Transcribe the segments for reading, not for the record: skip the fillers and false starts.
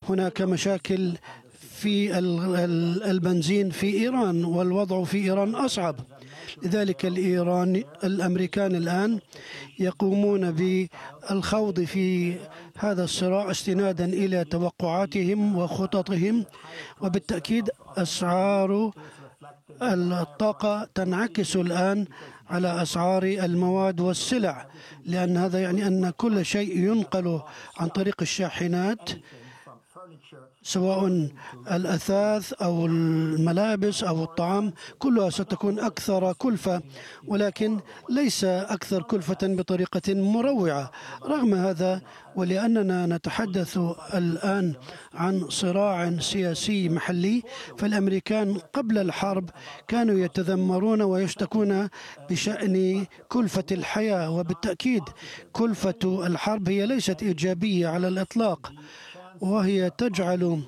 هناك مشاكل في البنزين في إيران، والوضع في إيران أصعب. لذلك الأمريكان الآن يقومون بالخوض في هذا الصراع استنادا إلى توقعاتهم وخططهم، وبالتأكيد أسعار الطاقة تنعكس الآن على أسعار المواد والسلع، لأن هذا يعني أن كل شيء ينقل عن طريق الشاحنات، سواء الأثاث أو الملابس أو الطعام، كلها ستكون أكثر كلفة، ولكن ليس أكثر كلفة بطريقة مروعة. رغم هذا، ولأننا نتحدث الآن عن صراع سياسي محلي، فالأمريكان قبل الحرب كانوا يتذمرون ويشتكون بشأن كلفة الحياة، وبالتأكيد كلفة الحرب هي ليست إيجابية على الإطلاق، وهي تجعل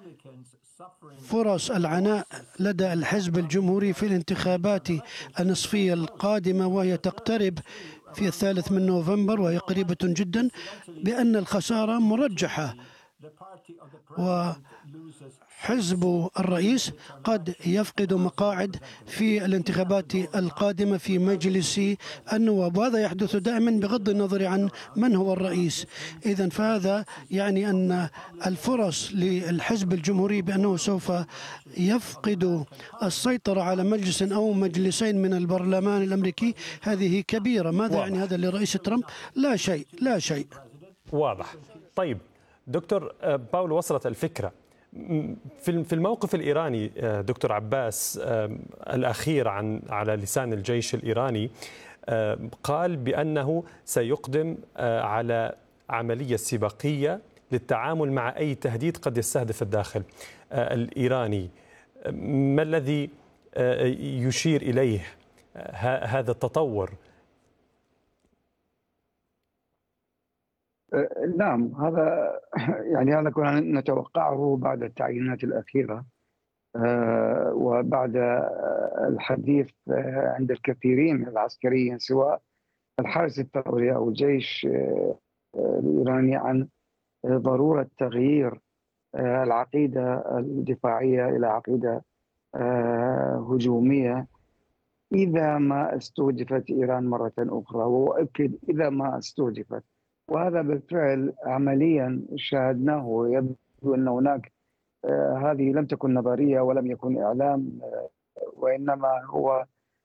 فرص العناء لدى الحزب الجمهوري في الانتخابات النصفية القادمة، وهي تقترب في 3 نوفمبر، وهي قريبة جدا، بأن الخسارة مرجحة. وحزب الرئيس قد يفقد مقاعد في الانتخابات القادمة في مجلس النواب، وهذا يحدث دائما بغض النظر عن من هو الرئيس. إذن فهذا يعني أن الفرص للحزب الجمهوري بأنه سوف يفقد السيطرة على مجلس أو مجلسين من البرلمان الأمريكي هذه كبيرة. ماذا يعني هذا لرئيس ترامب؟ لا شيء، لا شيء. واضح. طيب دكتور باولو، وصلت الفكرة في الموقف الإيراني دكتور عباس الأخير على لسان الجيش الإيراني، قال بأنه سيقدم على عملية استباقية للتعامل مع أي تهديد قد يستهدف الداخل الإيراني. ما الذي يشير إليه هذا التطور؟ نعم، هذا يعني هذا كنا نتوقعه بعد التعيينات الأخيرة، وبعد الحديث عند الكثيرين من العسكريين سواء الحرس الثوري أو الجيش الإيراني عن ضرورة تغيير العقيدة الدفاعية إلى عقيدة هجومية إذا ما استهدفت إيران مرة أخرى، وأؤكد إذا ما استهدفت. وهذا بالفعل عمليا شاهدناه، ويبدو أن هناك هذه لم تكن نظرية ولم يكن إعلام، وإنما هو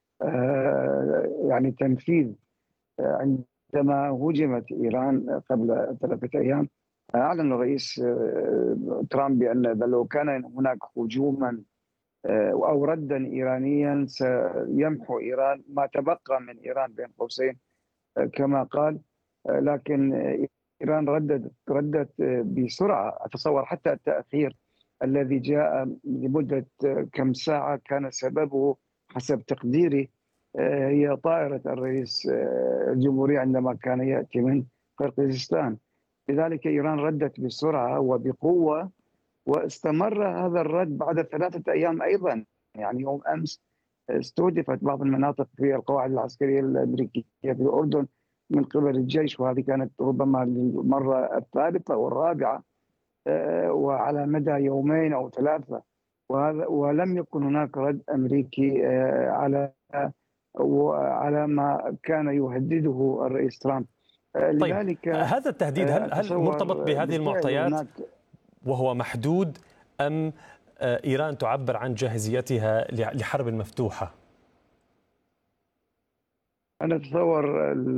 يعني تنفيذ. عندما هجمت إيران قبل 3 أيام، أعلن الرئيس ترامب بأن لو كان هناك هجوما أو ردا إيرانيا سيمحو إيران ما تبقى من إيران بين قوسين كما قال. لكن إيران ردت بسرعة. أتصور حتى التأخير الذي جاء لمدة كم ساعة كان سببه حسب تقديري هي طائرة الرئيس الجمهورية عندما كان يأتي من قرقيزستان. لذلك إيران ردت بسرعة وبقوة، واستمر هذا الرد بعد 3 أيام أيضا. يعني يوم أمس استهدفت بعض المناطق في القواعد العسكرية الأمريكية في الأردن من قبل الجيش، وهذه كانت ربما المرة الثالثة والرابعة وعلى مدى 2 أو 3. ولم يكن هناك رد أمريكي على ما كان يهدده الرئيس ترامب. طيب هذا التهديد هل مرتبط بهذه المعطيات وهو محدود، أم إيران تعبر عن جاهزيتها لحرب مفتوحة؟ أنا أتصور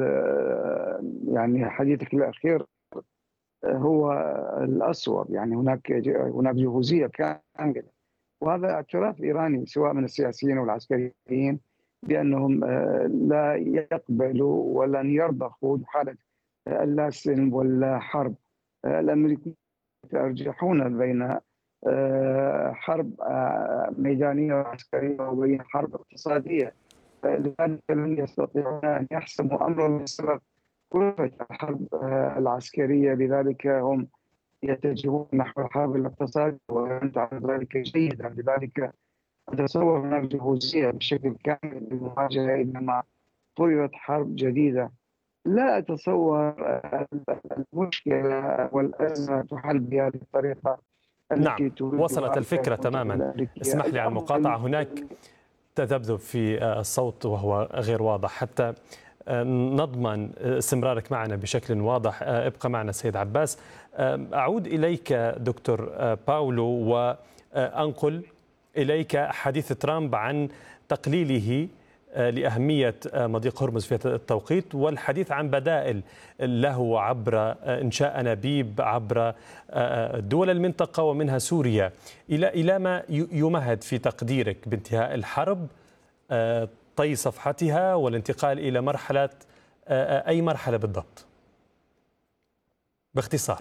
يعني حديثك الأخير هو الأصوب. يعني هناك جهوزية كاملة، وهذا اعتراف إيراني سواء من السياسيين والعسكريين بأنهم لا يقبلوا ولن يرضخوا بحالة لا سلم ولا حرب. الأمريكيين يرجحون بين حرب ميدانية وعسكرية وبين حرب اقتصادية، لذلك لن يستطيعون أن يحسموا أمرا بسبب كلفة الحرب العسكرية. لذلك هم يتجهون نحو الحرب الاقتصادية، وأنت على ذلك جيدا. لذلك أتصور هناك جهوزية بشكل كامل للمواجهة إنما فرضت حرب جديدة لا أتصور المشكلة والأزمة تحل بهذه الطريقة. نعم، وصلت الفكرة تماما. اسمح لي على المقاطعة، هناك تذبذب في الصوت وهو غير واضح. حتى نضمن استمرارك معنا بشكل واضح، ابقى معنا سيد عباس. أعود إليك دكتور باولو وأنقل إليك حديث ترامب عن تقليله لأهمية مضيق هرمز في التوقيت، والحديث عن بدائل له عبر إنشاء أنابيب عبر دول المنطقة ومنها سوريا. إلى ما يمهد في تقديرك بانتهاء الحرب، طي صفحتها والانتقال إلى مرحلة أي مرحلة بالضبط باختصار؟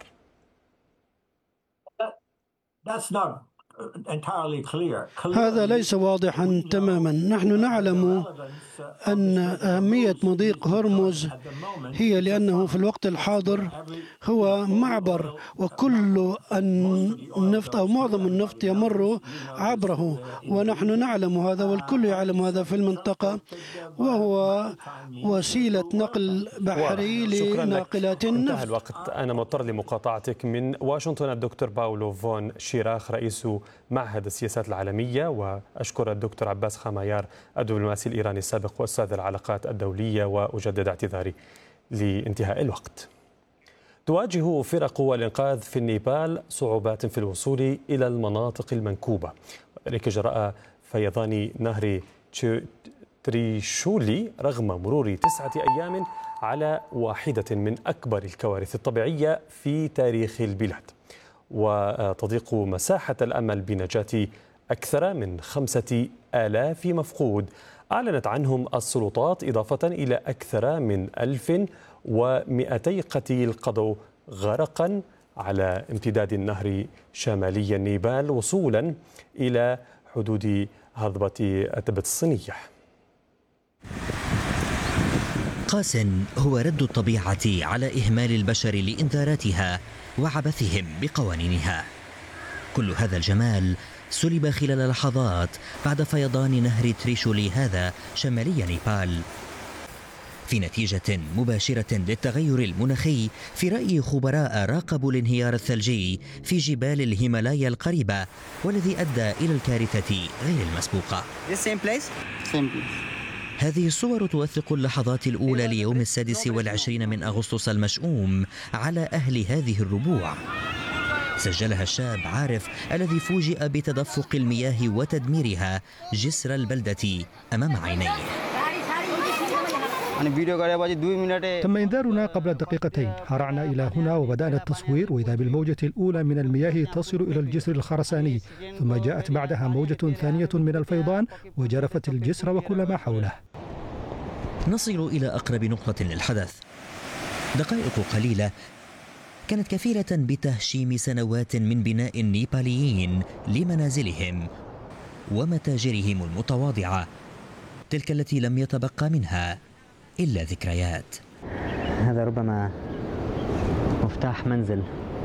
هذا ليس واضحا تماما. نحن نعلم أن أهمية مضيق هرمز هي لأنه في الوقت الحاضر هو معبر، وكل النفط أو معظم النفط يمر عبره، ونحن نعلم هذا والكل يعلم هذا في المنطقة، وهو وسيلة نقل بحري لناقلات النفط. انتهى الوقت. أنا مضطر لمقاطعتك. من واشنطن الدكتور باولو فون شيراخ، رئيس معهد السياسات العالمية، وأشكر الدكتور عباس خمايار الدبلوماسي الإيراني السابق وأستاذ العلاقات الدولية، وأجدد اعتذاري لانتهاء الوقت. تواجه فرق الإنقاذ في النيبال صعوبات في الوصول إلى المناطق المنكوبة، وذلك جراء فيضان نهر تريشولي رغم مرور 9 أيام على واحدة من أكبر الكوارث الطبيعية في تاريخ البلاد، وتضيق مساحة الأمل بنجاة أكثر من 5000 مفقود أعلنت عنهم السلطات، إضافة إلى أكثر من 1200 قتيل قضوا غرقا على امتداد النهر شمالي النيبال وصولا إلى حدود هضبة تبت الصينية. قاس هو رد الطبيعة على إهمال البشر لإنذاراتها وعبثهم بقوانينها. كل هذا الجمال سلب خلال لحظات بعد فيضان نهر تريشولي هذا شمالي نيبال، في نتيجة مباشرة للتغير المناخي في رأي خبراء راقبوا الانهيار الثلجي في جبال الهيمالايا القريبة، والذي أدى إلى الكارثة غير المسبوقة. هذه الصور توثق اللحظات الأولى ليوم 26 من أغسطس المشؤوم على أهل هذه الربوع. سجلها الشاب عارف الذي فوجئ بتدفق المياه وتدميرها جسر البلدة أمام عينيه. تم إنذارنا قبل دقيقتين، هرعنا إلى هنا وبدأنا التصوير، وإذا بالموجة الأولى من المياه تصل إلى الجسر الخرساني، ثم جاءت بعدها موجة ثانية من الفيضان وجرفت الجسر وكل ما حوله. نصل إلى أقرب نقطة للحدث. دقائق قليلة كانت كفيلة بتهشيم سنوات من بناء النيباليين لمنازلهم ومتاجرهم المتواضعة، تلك التي لم يتبقى منها إلا ذكريات. هذا ربما مفتاح منزل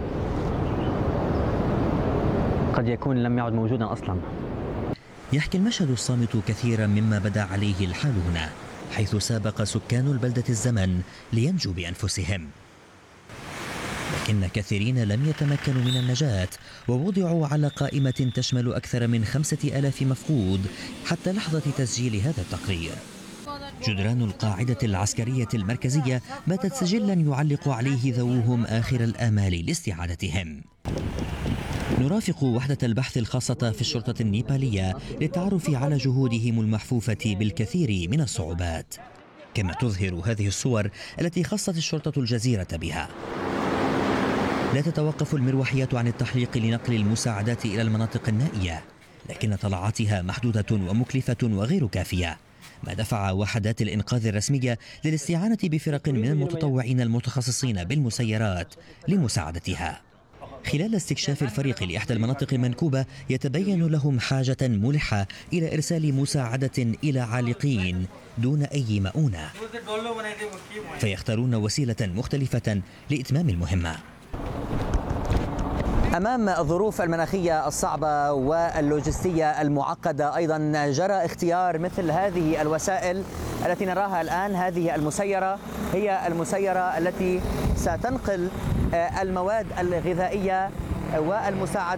قد يكون لم يعد موجودا أصلا. يحكي المشهد الصامت كثيرا مما بدا عليه الحال هنا، حيث سابق سكان البلدة الزمن لينجوا بأنفسهم، لكن كثيرين لم يتمكنوا من النجاة ووضعوا على قائمة تشمل أكثر من 5000 مفقود حتى لحظة تسجيل هذا التقرير. جدران القاعدة العسكرية المركزية باتت سجلا يعلق عليه ذووهم آخر الآمال لاستعادتهم. نرافق وحدة البحث الخاصة في الشرطة النيبالية للتعرف على جهودهم المحفوفة بالكثير من الصعوبات، كما تظهر هذه الصور التي خصت الشرطة الجزيرة بها. لا تتوقف المروحيات عن التحليق لنقل المساعدات إلى المناطق النائية، لكن طلعاتها محدودة ومكلفة وغير كافية، ما دفع وحدات الإنقاذ الرسمية للاستعانة بفرق من المتطوعين المتخصصين بالمسيرات لمساعدتها. خلال استكشاف الفريق لإحدى المناطق المنكوبة يتبين لهم حاجة ملحة إلى إرسال مساعدة إلى عالقين دون أي مؤونة، فيختارون وسيلة مختلفة لإتمام المهمة. أمام الظروف المناخية الصعبة واللوجستية المعقدة أيضا جرى اختيار مثل هذه الوسائل التي نراها الآن. هذه المسيرة هي المسيرة التي ستنقل المواد الغذائية والمساعدات